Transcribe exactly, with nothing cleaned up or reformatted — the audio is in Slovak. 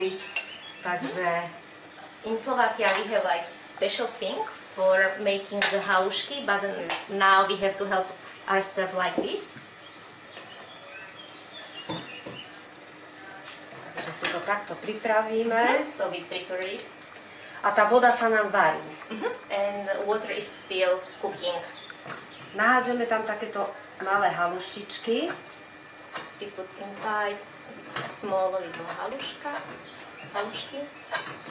Takže in Slovakia we have like special thing for making the halušky, but now we have to help ourselves like this. Takže si to takto pripravíme. So we prepare it. A tá voda sa nám varí. Mm-hmm. And water is still cooking. Nahádžeme tam takéto malé haluštičky. We put inside small little haluška, halušky.